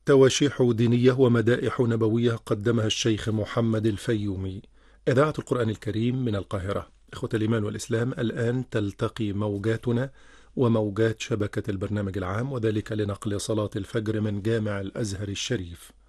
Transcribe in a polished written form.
تواشيح دينية ومدائح نبوية قدمها الشيخ محمد الفيومي. إذاعة القرآن الكريم من القاهرة. إخوة الإيمان والإسلام، الآن تلتقي موجاتنا وموجات شبكة البرنامج العام، وذلك لنقل صلاة الفجر من جامع الأزهر الشريف.